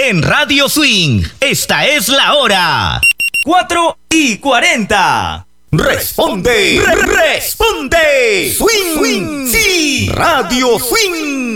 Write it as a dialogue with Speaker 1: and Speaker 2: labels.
Speaker 1: En Radio Swing, esta es la hora. 4:40. Responde, responde. Swing, sí. Radio Swing.